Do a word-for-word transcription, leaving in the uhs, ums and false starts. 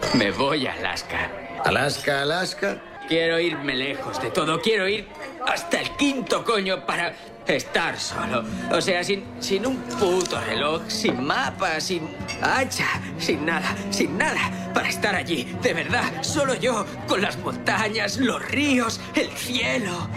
Me voy a Alaska. Alaska, Alaska. Quiero irme lejos de todo. Quiero ir hasta el quinto coño para estar solo. O sea, sin, sin un puto reloj, sin mapa, sin hacha, sin nada, sin nada. Para estar allí, de verdad, solo yo, con las montañas, los ríos, el cielo.